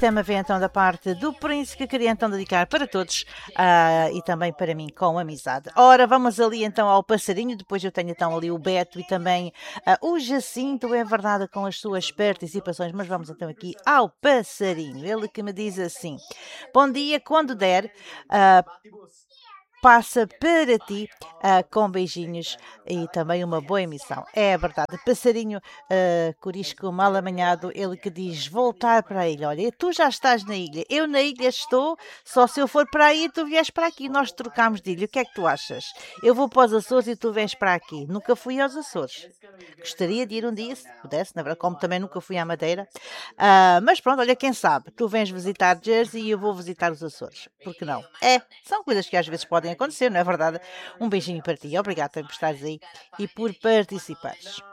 tema vem então da parte do Príncipe, que queria então dedicar para todos e também para mim, com amizade. Ora, vamos ali então ao passarinho, depois eu tenho então ali o Beto e também o Jacinto, é verdade, com as suas participações, mas vamos então aqui ao passarinho, ele que me diz assim: bom dia, quando der, passa para ti com beijinhos e também uma boa emissão. É verdade. Passarinho corisco mal amanhado, ele que diz voltar para a ilha. Olha, tu já estás na ilha. Eu na ilha estou, só se eu for para aí tu vies para aqui. Nós trocamos de ilha. O que é que tu achas? Eu vou para os Açores e tu vens para aqui. Nunca fui aos Açores. Gostaria de ir um dia, se pudesse, na verdade, como também nunca fui à Madeira. Mas pronto, olha, quem sabe, tu vens visitar Jersey e eu vou visitar os Açores. Por que não? São coisas que às vezes podem acontecer, não é verdade? Um beijinho para ti, obrigado por estares aí e por participares.